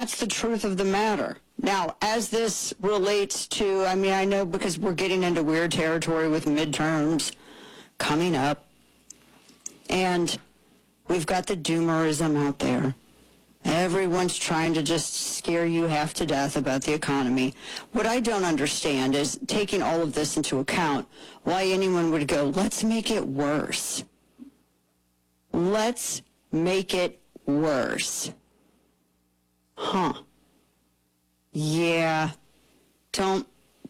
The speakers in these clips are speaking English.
that's the truth of the matter. Now, as this relates to, I mean, I know because we're getting into weird territory with midterms coming up, and we've got the doomerism out there. Everyone's trying to just scare you half to death about the economy. What I don't understand is, taking all of this into account, why anyone would go, let's make it worse. Let's make it worse. Huh. Yeah. Don't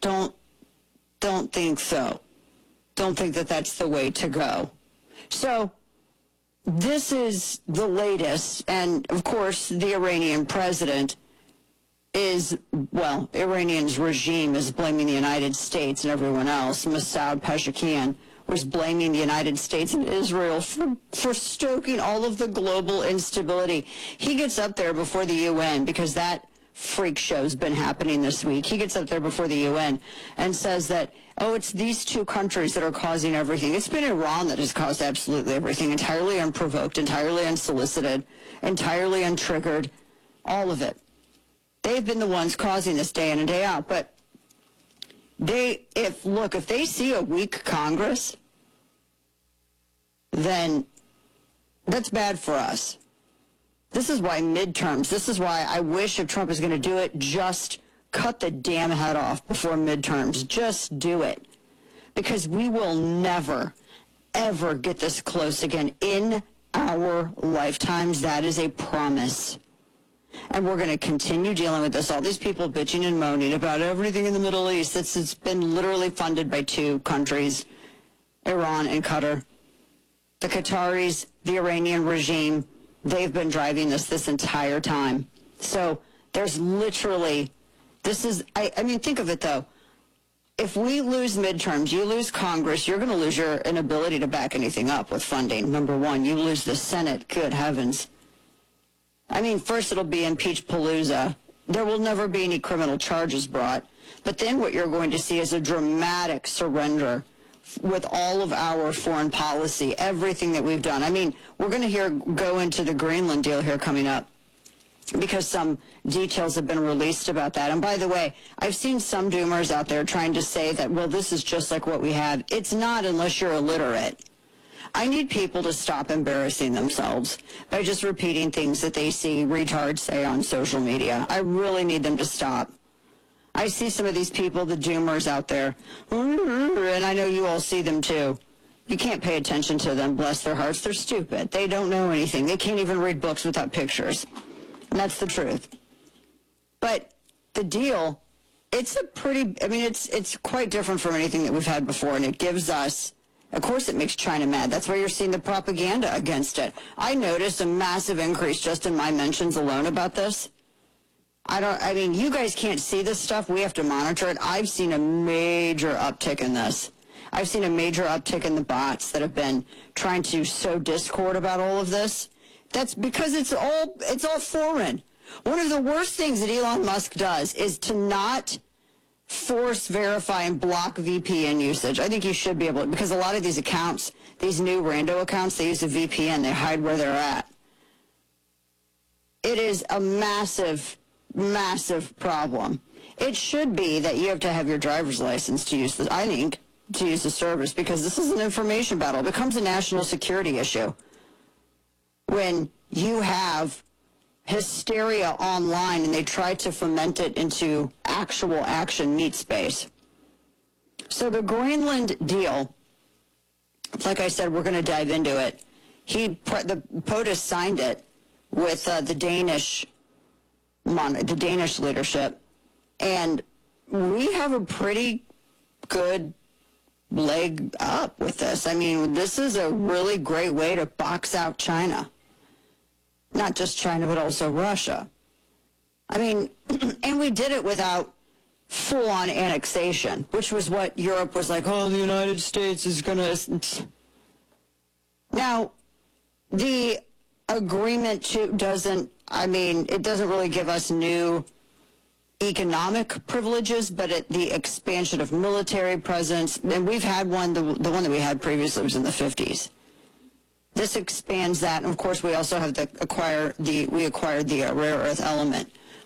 think so. Don't think that that's the way to go. So, this is the latest, and of course, the Iranian president is, well, Iranian's regime is blaming the United States and everyone else. Mossad Pezeshkian was blaming the United States and Israel for stoking all of the global instability. He gets up there before the UN, because that freak show's been happening this week. He gets up there before the UN and says that, oh, it's these two countries that are causing everything. It's been Iran that has caused absolutely everything, entirely unprovoked, entirely unsolicited, entirely untriggered, all of it. They've been the ones causing this day in and day out. But if they see a weak Congress, then that's bad for us. This is why midterms, this is why I wish, if Trump is going to do it, just cut the damn head off before midterms. Just do it. Because we will never, ever get this close again in our lifetimes. That is a promise. And we're going to continue dealing with this. All these people bitching and moaning about everything in the Middle East. It's been literally funded by two countries, Iran and Qatar. The Qataris, the Iranian regime, they've been driving this entire time. So there's literally, I mean, think of it though. If we lose midterms, you lose Congress, you're going to lose your inability to back anything up with funding. Number one, you lose the Senate. Good heavens. I mean, first it'll be impeach-palooza. There will never be any criminal charges brought. But then what you're going to see is a dramatic surrender with all of our foreign policy, everything that we've done. I mean, we're going to go into the Greenland deal here coming up, because some details have been released about that. And by the way, I've seen some doomers out there trying to say that, well, this is just like what we have. It's not, unless you're illiterate. I need people to stop embarrassing themselves by just repeating things that they see retards say on social media. I really need them to stop. I see some of these people, the doomers out there, and I know you all see them too. You can't pay attention to them, bless their hearts. They're stupid. They don't know anything. They can't even read books without pictures. And that's the truth. But the deal, it's quite different from anything that we've had before, and it gives us, of course it makes China mad. That's why you're seeing the propaganda against it. I noticed a massive increase just in my mentions alone about this. You guys can't see this stuff. We have to monitor it. I've seen a major uptick in this. I've seen a major uptick in the bots that have been trying to sow discord about all of this. That's because it's all foreign. One of the worst things that Elon Musk does is to not force verify and block VPN usage. I think you should be able to, because a lot of these accounts, these new rando accounts, they use a VPN. They hide where they're at. It is a massive, massive problem. It should be that you have to have your driver's license to use this, I think, to use the service, because this is an information battle. It becomes a national security issue when you have hysteria online and they try to foment it into actual action meat space. So the Greenland deal, like I said, we're going to dive into it. The POTUS signed it with the Danish leadership, and we have a pretty good leg up with this. I mean, this is a really great way to box out China. Not just China, but also Russia. I mean, and we did it without full-on annexation, which was what Europe was like, oh, the United States is going to... Now, the agreement doesn't really give us new economic privileges, but the expansion of military presence, and we've had one, the one that we had previously was in the 50s. This expands that, and of course we also have we acquired the rare earth element.